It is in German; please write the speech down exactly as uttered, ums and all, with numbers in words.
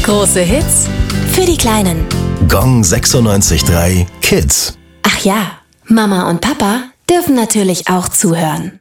Große Hits für die Kleinen. Gong sechsundneunzig Komma drei Kids. Ach ja, Mama und Papa dürfen natürlich auch zuhören.